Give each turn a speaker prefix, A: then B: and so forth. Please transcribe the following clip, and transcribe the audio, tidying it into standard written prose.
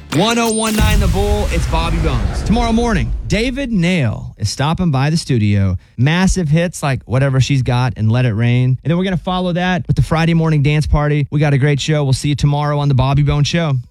A: 1019 The Bull, it's Bobby Bones. Tomorrow morning, David Nail is stopping by the studio. Massive hits like Whatever She's Got and Let It Rain. And then we're going to follow that with the Friday morning dance party. We got a great show. We'll see you tomorrow on The Bobby Bones Show.